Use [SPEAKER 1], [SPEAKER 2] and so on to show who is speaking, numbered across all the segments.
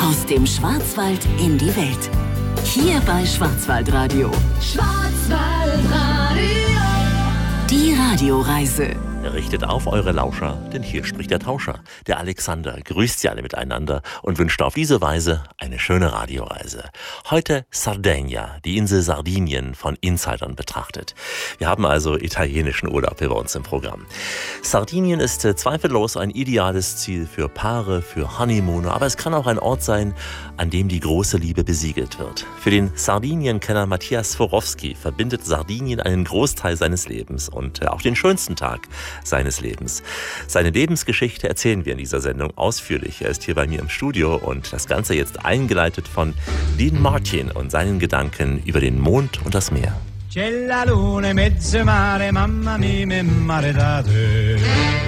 [SPEAKER 1] Aus dem Schwarzwald in die Welt. Hier bei Schwarzwaldradio. Schwarzwaldradio. Die Radioreise.
[SPEAKER 2] Richtet auf eure Lauscher, denn hier spricht der Tauscher. Der Alexander grüßt sie alle miteinander und wünscht auf diese Weise eine schöne Radioreise. Heute Sardegna, die Insel Sardinien von Insidern betrachtet. Wir haben also italienischen Urlaub hier bei uns im Programm. Sardinien ist zweifellos ein ideales Ziel für Paare, für Honeymooner, aber es kann auch ein Ort sein, an dem die große Liebe besiegelt wird. Für den Sardinien-Kenner Matthias Sforowski verbindet Sardinien einen Großteil seines Lebens und auch den schönsten Tag seines Lebens. Seine Lebensgeschichte erzählen wir in dieser Sendung ausführlich. Er ist hier bei mir im Studio und das Ganze jetzt eingeleitet von Dean Martin und seinen Gedanken über den Mond und das Meer.
[SPEAKER 3] C'è la luna in mezzo mare, mamma mia, mi maridate.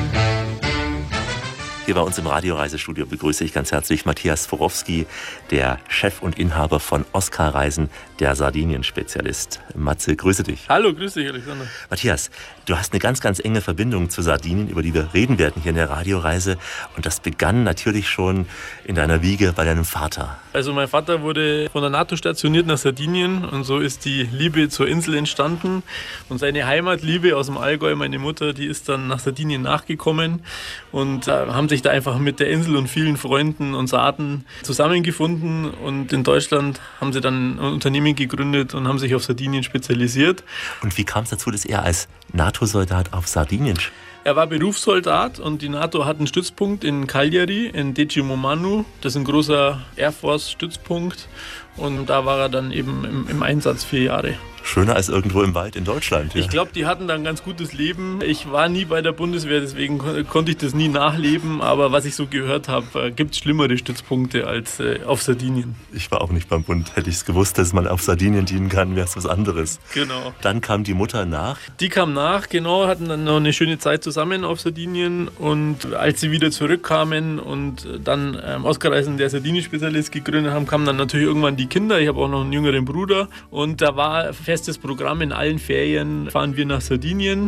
[SPEAKER 2] Hier bei uns im Radioreisestudio begrüße ich ganz herzlich Matthias Sforowski, der Chef und Inhaber von Oscar Reisen, der Sardinien-Spezialist. Matze, grüße dich.
[SPEAKER 4] Hallo, grüß dich, Alexander.
[SPEAKER 2] Matthias, du hast eine ganz, ganz enge Verbindung zu Sardinien, über die wir reden werden hier in der Radioreise. Und das begann natürlich schon in deiner Wiege bei deinem Vater.
[SPEAKER 4] Also mein Vater wurde von der NATO stationiert nach Sardinien und so ist die Liebe zur Insel entstanden. Und seine Heimatliebe aus dem Allgäu, meine Mutter, die ist dann nach Sardinien nachgekommen und haben sich da einfach mit der Insel und vielen Freunden und Saaten zusammengefunden. Und in Deutschland haben sie dann ein Unternehmen gegründet und haben sich auf Sardinien spezialisiert.
[SPEAKER 2] Und wie kam es dazu, dass er als NATO-Soldat auf Sardinien?
[SPEAKER 4] Er war Berufssoldat und die NATO hat einen Stützpunkt in Cagliari, in Decimomannu. Das ist ein großer Air Force-Stützpunkt und da war er dann eben im Einsatz 4 Jahre.
[SPEAKER 2] Schöner als irgendwo im Wald in Deutschland. Ja.
[SPEAKER 4] Ich glaube, die hatten da ein ganz gutes Leben. Ich war nie bei der Bundeswehr, deswegen konnte ich das nie nachleben. Aber was ich so gehört habe, gibt es schlimmere Stützpunkte als auf Sardinien.
[SPEAKER 2] Ich war auch nicht beim Bund. Hätte ich es gewusst, dass man auf Sardinien dienen kann, wäre es was anderes.
[SPEAKER 4] Genau.
[SPEAKER 2] Dann kam die Mutter nach.
[SPEAKER 4] Die kam nach, genau, hatten dann noch eine schöne Zeit zusammen auf Sardinien. Und als sie wieder zurückkamen und dann Oscar Reisen, der Sardinien-Spezialist, gegründet haben, kamen dann natürlich irgendwann die Kinder. Ich habe auch noch einen jüngeren Bruder. Und da war festes Programm, in allen Ferien fahren wir nach Sardinien.